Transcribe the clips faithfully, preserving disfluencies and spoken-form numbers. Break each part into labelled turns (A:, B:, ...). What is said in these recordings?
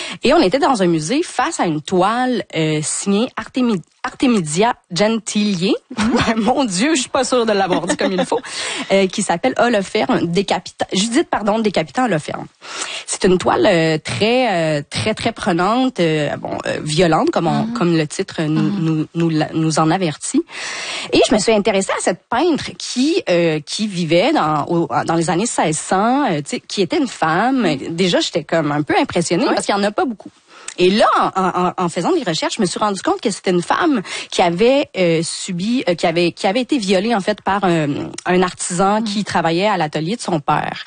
A: Et on était dans un musée face à une toile euh, signée Artemi- Artemisia Gentili. Mon Dieu, je suis pas sûre de l'avoir dit comme il faut. Euh, qui s'appelle Holoferne décapitant, Judith, pardon, décapitant Holoferne. C'est une toile euh, très, euh, très, très prenante, euh, bon, euh, violente, comme on, mm-hmm. comme le titre nous, mm-hmm. nous, nous, nous en avertit. Et je me suis intéressée à cette peintre qui, euh, qui vivait dans, au, dans les années seize cents, euh, tu sais, qui était une femme. Déjà, j'étais comme un peu impressionnée ouais. parce qu'il y en a pas beaucoup. Et là, en, en, en faisant des recherches, je me suis rendu compte que c'était une femme qui avait euh, subi, euh, qui avait qui avait été violée en fait par un, un artisan mmh. qui travaillait à l'atelier de son père.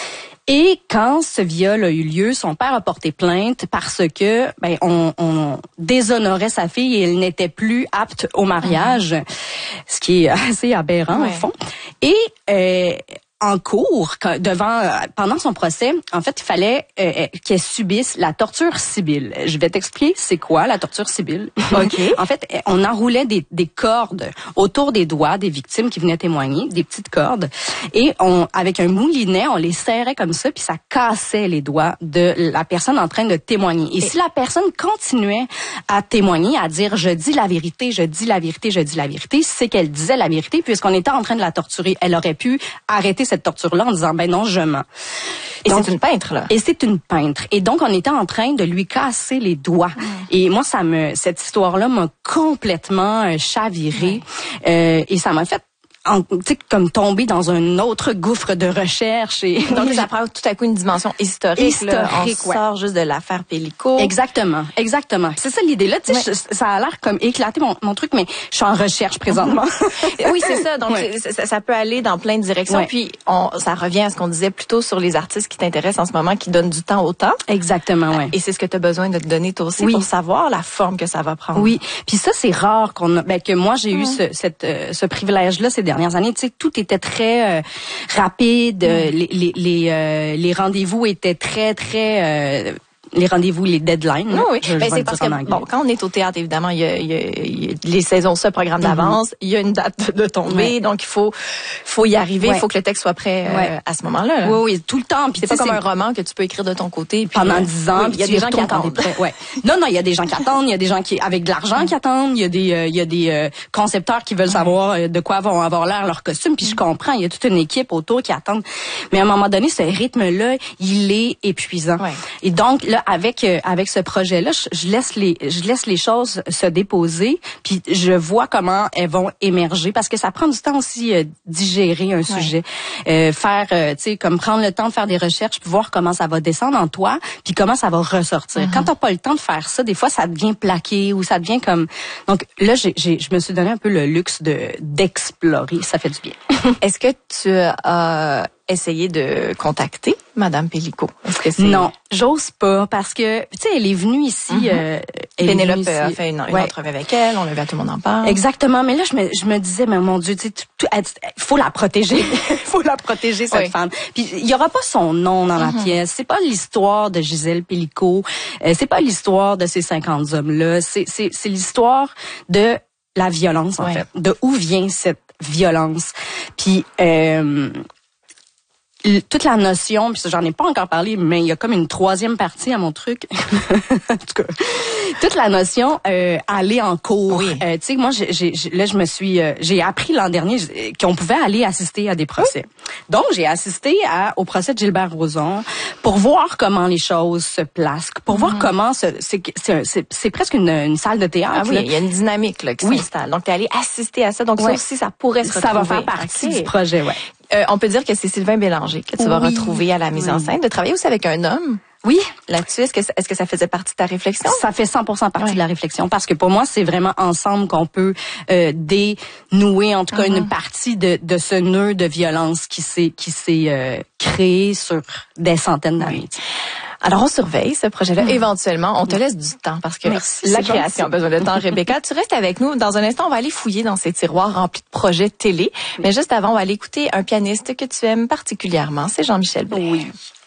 A: Et quand ce viol a eu lieu, son père a porté plainte parce que ben on, on déshonorait sa fille et elle n'était plus apte au mariage, mmh. ce qui est assez aberrant ouais. au fond. Et euh, en cours, devant, pendant son procès, en fait, il fallait euh, qu'elle subisse la torture sibylle. Je vais t'expliquer c'est quoi la torture sibylle. Okay. En fait, on enroulait des, des cordes autour des doigts des victimes qui venaient témoigner, des petites cordes, et on, avec un moulinet, on les serrait comme ça, puis ça cassait les doigts de la personne en train de témoigner. Et, et si la personne continuait à témoigner, à dire « je dis la vérité, je dis la vérité, je dis la vérité », c'est qu'elle disait la vérité, puisqu'on était en train de la torturer. Elle aurait pu arrêter cette torture-là en disant, ben non, je mens.
B: Et donc, c'est une peintre, là.
A: Et c'est une peintre. Et donc, on était en train de lui casser les doigts. Mmh. Et moi, ça me, cette histoire-là m'a complètement euh, chavirée. Mmh. Euh, et ça m'a fait En, comme tomber dans un autre gouffre de recherche. Et
B: donc, ça prend tout à coup une dimension historique.
A: Historique,
B: là. On
A: ouais.
B: sort juste de l'affaire Pellico.
A: Exactement, exactement. C'est ça l'idée. Là, tu sais, ouais. ça a l'air comme éclater mon, mon truc, mais je suis en recherche présentement.
B: Oui, c'est ça. Donc, ouais. ça, ça peut aller dans plein de directions. Ouais. Puis, on, ça revient à ce qu'on disait plus tôt sur les artistes qui t'intéressent en ce moment, qui donnent du temps au temps.
A: Exactement, oui.
B: Et c'est ce que tu as besoin de te donner toi aussi oui. pour savoir la forme que ça va prendre.
A: Oui. Puis ça, c'est rare qu'on a, ben, que moi, j'ai mmh. eu ce, cette, euh, ce privilège-là ces dernières années. Tu sais, tout était très euh, rapide, euh, les les les, euh, les rendez-vous étaient très très euh, les rendez-vous, les deadlines.
B: Non, oui, je, ben, je c'est parce que bon, quand on est au théâtre, évidemment, il y a, il y a, il y a les saisons se programment d'avance, mm-hmm. il y a une date de, de tombée, ouais. donc il faut faut y arriver, il ouais. faut que le texte soit prêt euh, ouais. à ce moment-là. Là.
A: Oui, oui, tout le temps. Puis
B: c'est pas comme c'est... un roman que tu peux écrire de ton côté. Puis,
A: pendant dix ans.
B: Il oui, y a des gens qui attendent.
A: Ouais. Non, non, il y a des gens qui attendent, il y a des gens qui avec de l'argent qui attendent, il y a des euh, il y a des euh, concepteurs qui veulent savoir euh, de quoi vont avoir l'air leurs costumes. Puis je comprends, il y a toute une équipe autour qui attendent. Mais à un moment donné, ce rythme-là, il est épuisant. Ouais. Et donc là, avec euh, avec ce projet-là, je, je laisse les je laisse les choses se déposer, puis je vois comment elles vont émerger parce que ça prend du temps aussi euh, digérer un ouais. sujet, euh, faire euh, tu sais comme prendre le temps de faire des recherches, puis voir comment ça va descendre en toi, puis comment ça va ressortir. Mm-hmm. Quand t'as pas le temps de faire ça, des fois ça devient plaqué ou ça devient comme donc là j'ai j'ai je me suis donné un peu le luxe de d'explorer, ça fait du bien.
B: Est-ce que tu as essayé de contacter Madame Pellico? Est-ce que c'est...
A: Non, j'ose pas parce que tu sais elle est venue ici.
B: Mm-hmm.
A: euh,
B: Pénélope a fait une, une ouais. entrevue avec elle, on l'a vu, à tout le monde en parle.
A: Exactement, mais là je me je me disais mais mon Dieu, tu sais il faut la protéger, il faut la protéger cette oui. femme. Puis il y aura pas son nom dans mm-hmm. la pièce, c'est pas l'histoire de Gisèle Pellico, euh, c'est pas l'histoire de ces cinquante hommes là, c'est c'est c'est l'histoire de la violence en ouais. fait, de où vient cette violence. Puis euh, toute la notion, puis j'en ai pas encore parlé, mais il y a comme une troisième partie à mon truc. En tout cas, toute la notion euh, aller en cours. Oui. Euh, tu sais, moi, j'ai, j'ai, là, je me suis, euh, j'ai appris l'an dernier qu'on pouvait aller assister à des procès. Oui. Donc, j'ai assisté à, au procès de Gilbert Rozon pour voir comment les choses se placent, pour mm-hmm. voir comment ce, c'est, c'est, c'est, c'est presque une, une salle de théâtre.
B: Ah oui,
A: là.
B: Il y a une dynamique là qui oui. s'installe. Donc, t'es allé assister à ça. Donc, ouais. ça aussi, ça pourrait se retrouver.
A: Ça va faire partie okay. du projet, ouais.
B: Euh, on peut dire que c'est Sylvain Bélanger que tu oui. vas retrouver à la mise oui. en scène, de travailler aussi avec un homme.
A: Oui.
B: Là-dessus, est-ce que, est-ce que ça faisait partie de ta réflexion?
A: Ça fait cent pour cent partie ouais. de la réflexion parce que pour moi, c'est vraiment ensemble qu'on peut euh, dénouer, en tout cas, mm-hmm. une partie de, de ce nœud de violence qui s'est, qui s'est euh, créé sur des centaines d'années. Oui.
B: Alors, on surveille ce projet-là. Mmh. Éventuellement, on te laisse du temps parce que Merci, la création a besoin de temps. Rebecca, tu restes avec nous. Dans un instant, on va aller fouiller dans ces tiroirs remplis de projets télé. Mais juste avant, on va aller écouter un pianiste que tu aimes particulièrement. C'est Jean-Michel Blais.
A: Oui.